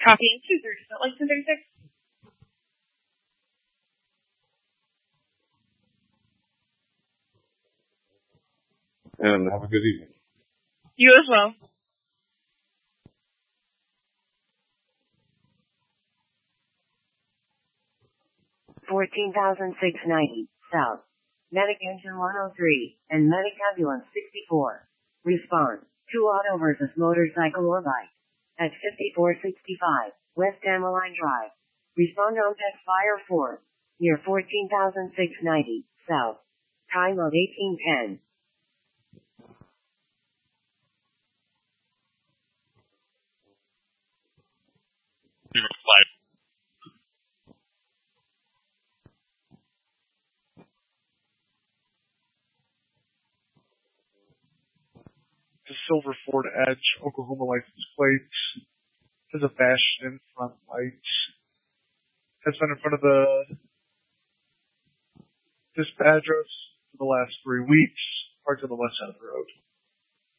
Copying 230, like 1036. And have a good evening. You as well. $14,690 South. Medic Engine 103 and Medic Ambulance 64. Response. 2 auto versus motorcycle or bike. At 5465 West Ameline Drive. Respond on deck fire 4. Near 14,690 South. Time of 1810. The silver Ford Edge, Oklahoma license plate, has a bashed in front light, has been in front of the dispatch address for the last 3 weeks, parked on the west side of the road.